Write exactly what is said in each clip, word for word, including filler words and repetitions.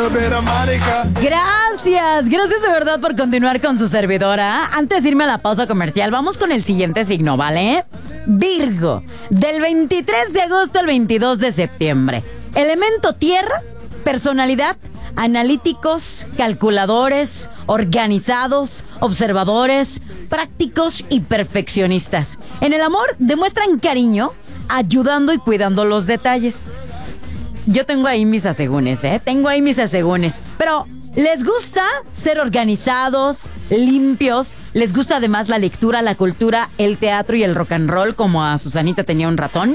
Gracias, gracias de verdad por continuar con su servidora. Antes de irme a la pausa comercial, vamos con el siguiente signo, ¿vale? Virgo, del veintitrés de agosto al veintidós de septiembre. Elemento tierra, personalidad, analíticos, calculadores, organizados, observadores, prácticos y perfeccionistas. En el amor demuestran cariño, ayudando y cuidando los detalles. Yo tengo ahí mis asegúnes, ¿eh? Tengo ahí mis asegúnes. Pero les gusta ser organizados, limpios. Les gusta además la lectura, la cultura, el teatro y el rock and roll, como a Susanita tenía un ratón.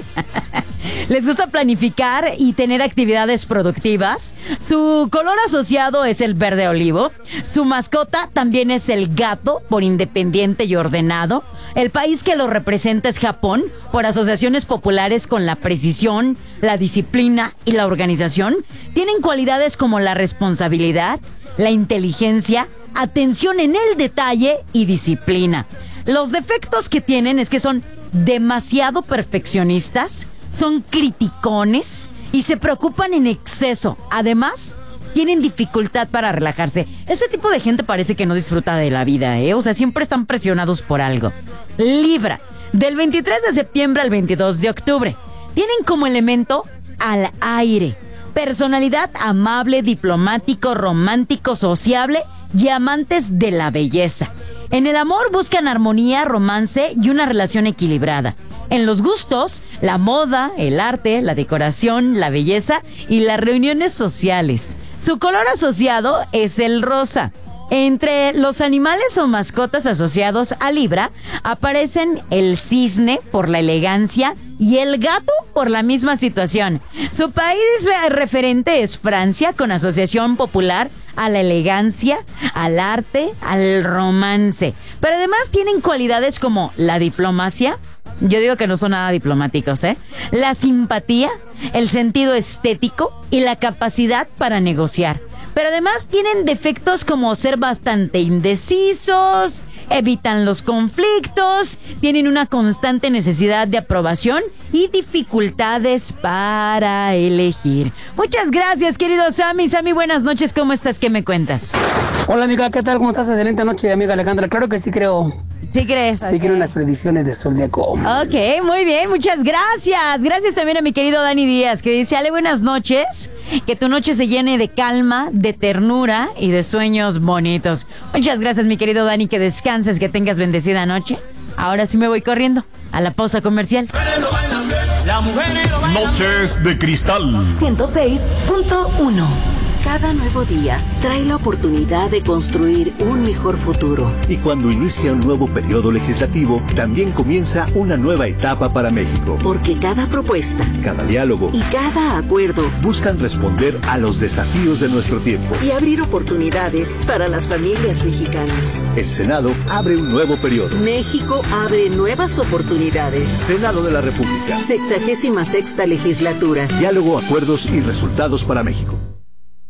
Les gusta planificar y tener actividades productivas. Su color asociado es el verde olivo. Su mascota también es el gato, por independiente y ordenado. El país que lo representa es Japón, por asociaciones populares con la precisión, la disciplina y la organización. Tienen cualidades como la responsabilidad, la inteligencia, atención en el detalle y disciplina. Los defectos que tienen es que son demasiado perfeccionistas, son criticones y se preocupan en exceso. Además, tienen dificultad para relajarse. Este tipo de gente parece que no disfruta de la vida, ¿eh? O sea, siempre están presionados por algo. Libra, del veintitrés de septiembre al veintidós de octubre. Tienen como elemento al aire. Personalidad amable, diplomático, romántico, sociable y amantes de la belleza. En el amor buscan armonía, romance y una relación equilibrada. En los gustos, la moda, el arte, la decoración, la belleza y las reuniones sociales. Su color asociado es el rosa. Entre los animales o mascotas asociados a Libra aparecen el cisne por la elegancia y el gato por la misma situación. Su país referente es Francia, con asociación popular a la elegancia, al arte, al romance. Pero además tienen cualidades como la diplomacia. Yo digo que no son nada diplomáticos, ¿eh? La simpatía, el sentido estético y la capacidad para negociar. Pero además tienen defectos como ser bastante indecisos, evitan los conflictos, tienen una constante necesidad de aprobación y dificultades para elegir. Muchas gracias, querido Sammy. Sammy, buenas noches, ¿cómo estás? ¿Qué me cuentas? Hola, amiga, ¿qué tal? ¿Cómo estás? Excelente noche, amiga Alejandra. Claro que sí creo. ¿Sí crees? Sí, okay. Quiero unas predicciones de Zodíaco. Ok, muy bien, muchas gracias. Gracias también a mi querido Dani Díaz, que dice: Ale, buenas noches. Que tu noche se llene de calma, de ternura y de sueños bonitos. Muchas gracias, mi querido Dani, que descanses, que tengas bendecida noche. Ahora sí me voy corriendo a la pausa comercial. Noches de Cristal ciento seis punto uno. Cada nuevo día trae la oportunidad de construir un mejor futuro. Y cuando inicia un nuevo periodo legislativo, también comienza una nueva etapa para México. Porque cada propuesta, cada diálogo y cada acuerdo buscan responder a los desafíos de nuestro tiempo y abrir oportunidades para las familias mexicanas. El Senado abre un nuevo periodo. México abre nuevas oportunidades. Senado de la República. Sexagésima sexta legislatura. Diálogo, acuerdos y resultados para México.